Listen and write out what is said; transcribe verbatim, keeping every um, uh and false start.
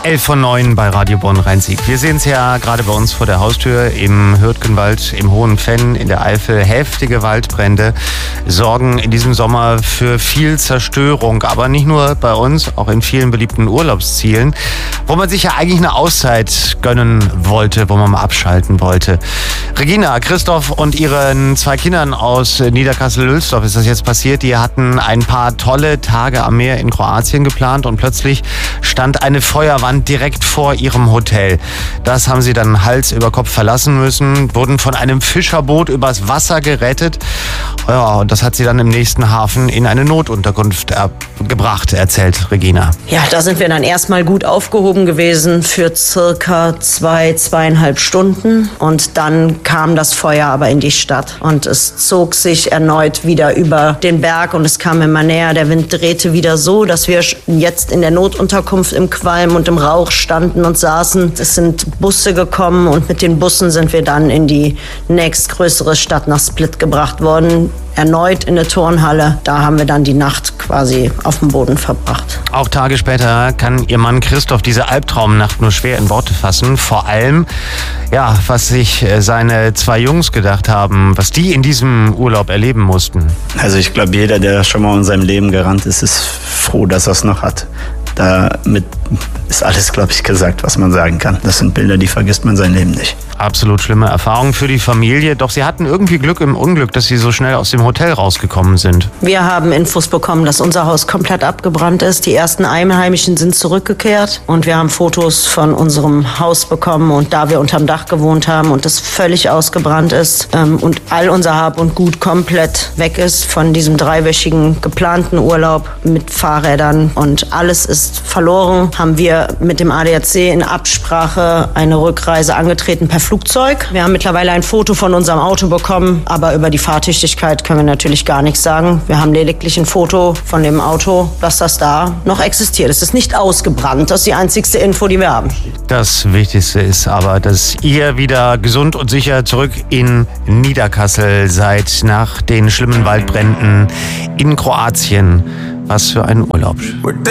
elf von neun bei Radio Bonn-Rhein-Sieg. Wir sehen es ja gerade bei uns vor der Haustür im Hürtgenwald, im Hohen Venn, in der Eifel. Heftige Waldbrände sorgen in diesem Sommer für viel Zerstörung. Aber nicht nur bei uns, auch in vielen beliebten Urlaubszielen, wo man sich ja eigentlich eine Auszeit gönnen wollte, wo man mal abschalten wollte. Regina, Christoph und ihren zwei Kindern aus Niederkassel-Lülsdorf ist das jetzt passiert. Die hatten ein paar tolle Tage am Meer in Kroatien geplant und plötzlich stand eine Feuerwand direkt vor ihrem Hotel. Das haben sie dann Hals über Kopf verlassen müssen, wurden von einem Fischerboot übers Wasser gerettet. Ja, und das hat sie dann im nächsten Hafen in eine Notunterkunft er- gebracht, erzählt Regina. Ja, da sind wir dann erstmal gut aufgehoben gewesen für circa zwei, zweieinhalb Stunden. Und dann kam das Feuer aber in die Stadt. Und es zog sich erneut wieder über den Berg und es kam immer näher. Der Wind drehte wieder so, dass wir jetzt in der Notunterkunft im Qualm und im Rauch standen und saßen. Es sind Busse gekommen und mit den Bussen sind wir dann in die nächstgrößere Stadt nach Split gebracht worden. Erneut in der Turnhalle. Da haben wir dann die Nacht quasi auf dem Boden verbracht. Auch Tage später kann ihr Mann Christoph diese Albtraumnacht nur schwer in Worte fassen. Vor allem, ja, was sich seine zwei Jungs gedacht haben, was die in diesem Urlaub erleben mussten. Also ich glaube, jeder, der schon mal in seinem Leben gerannt ist, ist froh, dass er es noch hat. Damit ist alles, glaube ich, gesagt, was man sagen kann. Das sind Bilder, die vergisst man sein Leben nicht. Absolut schlimme Erfahrung für die Familie. Doch sie hatten irgendwie Glück im Unglück, dass sie so schnell aus dem Hotel rausgekommen sind. Wir haben Infos bekommen, dass unser Haus komplett abgebrannt ist. Die ersten Einheimischen sind zurückgekehrt. Und wir haben Fotos von unserem Haus bekommen. Und da wir unterm Dach gewohnt haben und es völlig ausgebrannt ist ähm, und all unser Hab und Gut komplett weg ist von diesem dreiwöchigen geplanten Urlaub mit Fahrrädern und alles ist verloren, haben wir mit dem A D A C in Absprache eine Rückreise angetreten per Flugzeug. Wir haben mittlerweile ein Foto von unserem Auto bekommen, aber über die Fahrtüchtigkeit können wir natürlich gar nichts sagen. Wir haben lediglich ein Foto von dem Auto, dass das da noch existiert. Es ist nicht ausgebrannt, das ist die einzigste Info, die wir haben. Das Wichtigste ist aber, dass ihr wieder gesund und sicher zurück in Niederkassel seid nach den schlimmen Waldbränden in Kroatien. Was für ein Urlaub.